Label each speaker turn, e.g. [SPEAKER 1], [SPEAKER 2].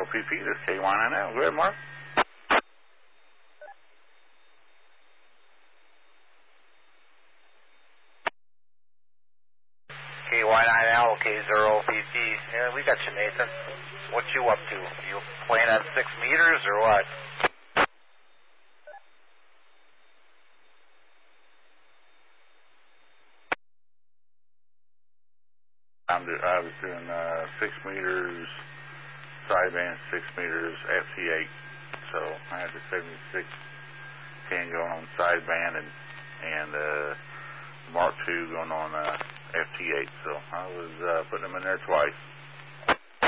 [SPEAKER 1] LPP, this is K1NL. Go ahead, Mark.
[SPEAKER 2] K1NL, K0PP. Yeah, we got you, Nathan. What you up to? You playing on 6 meters or what?
[SPEAKER 1] I was doing 6 meters sideband, 6 meters FC8. So I had the 7610 going on sideband and Mark II going on FT8. So I was putting them in there twice.